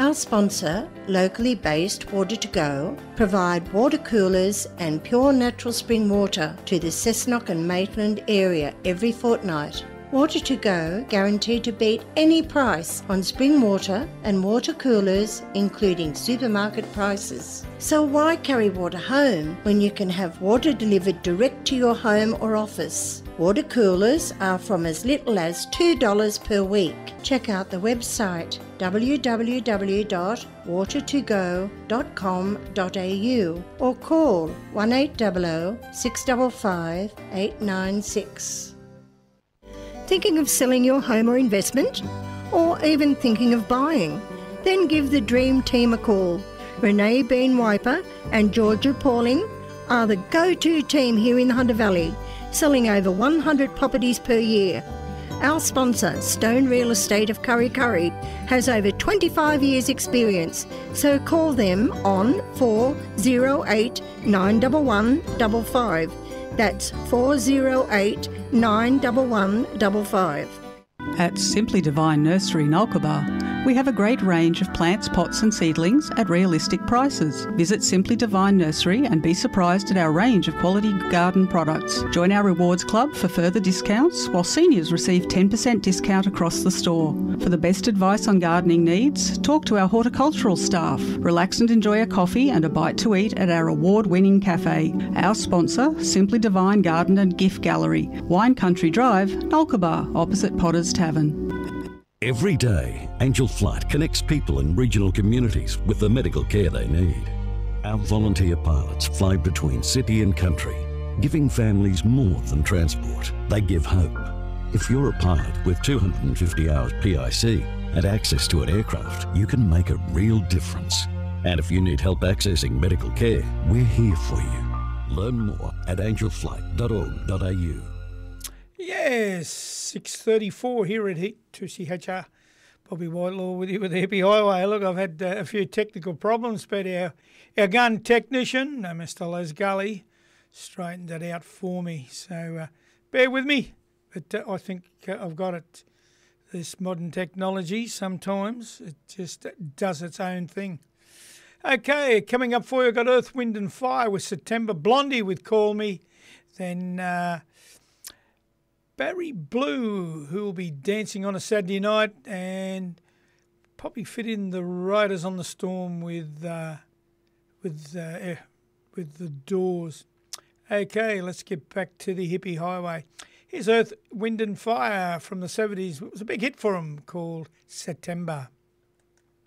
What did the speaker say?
Our sponsor, locally based Water2Go, provide water coolers and pure natural spring water to the Cessnock and Maitland area every fortnight. Water2Go guaranteed to beat any price on spring water and water coolers, including supermarket prices. So why carry water home when you can have water delivered direct to your home or office? Water coolers are from as little as $2 per week. Check out the website www.water2go.com.au or call 1800 655 896. Thinking of selling your home or investment? Or even thinking of buying? Then give the Dream Team a call. Renee Bean Wiper and Georgia Pauling are the go-to team here in the Hunter Valley, selling over 100 properties per year. Our sponsor, Stone Real Estate of Kurri Kurri, has over 25 years' experience, so call them on 408 911 55. That's 408 911 55. At Simply Divine Nursery Nulkaba, we have a great range of plants, pots and seedlings at realistic prices. Visit Simply Divine Nursery and be surprised at our range of quality garden products. Join our rewards club for further discounts, while seniors receive 10% discount across the store. For the best advice on gardening needs, talk to our horticultural staff. Relax and enjoy a coffee and a bite to eat at our award-winning cafe. Our sponsor, Simply Divine Garden and Gift Gallery, Wine Country Drive, Nulkaba, opposite Potter's Tavern. Every day, Angel Flight connects people in regional communities with the medical care they need. Our volunteer pilots fly between city and country, giving families more than transport. They give hope. If you're a pilot with 250 hours PIC and access to an aircraft, you can make a real difference. And if you need help accessing medical care, we're here for you. Learn more at angelflight.org.au. Yes, 6:34 here at Heat 2CHR. Bobby Whitelaw with you with the Hippie Highway. Look, I've had a few technical problems, but our gun technician, Mr. Les Gully, straightened it out for me. So bear with me, but I think I've got it. This modern technology, sometimes it just does its own thing. Okay, coming up for you, I've got Earth, Wind and Fire with September, Blondie with Call Me, then Barry Blue, who will be dancing on a Saturday night, and probably fit in the Riders on the Storm with the Doors. Okay, let's get back to the Hippie Highway. Here's Earth, Wind and Fire from the 70s. It was a big hit for them called September.